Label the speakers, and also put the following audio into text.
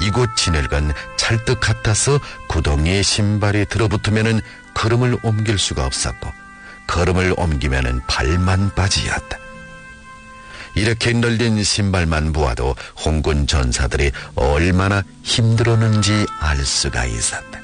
Speaker 1: 이곳 진흙은 찰떡 같아서 구덩이에 신발이 들어붙으면 걸음을 옮길 수가 없었고 걸음을 옮기면 발만 빠지야 한다. 이렇게 널린 신발만 보아도 홍군 전사들이 얼마나 힘들었는지 알 수가 있었다.